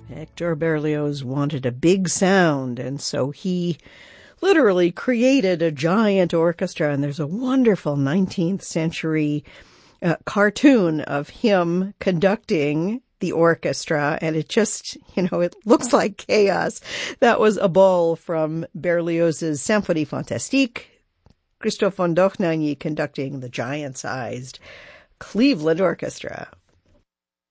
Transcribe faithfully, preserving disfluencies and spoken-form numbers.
Hector Berlioz wanted a big sound, and so he literally created a giant orchestra. And there's a wonderful nineteenth century uh, cartoon of him conducting the orchestra, and it just, you know, it looks like chaos. That was a ball from Berlioz's Symphonie Fantastique, Christoph von Dohnanyi conducting the giant-sized Cleveland Orchestra.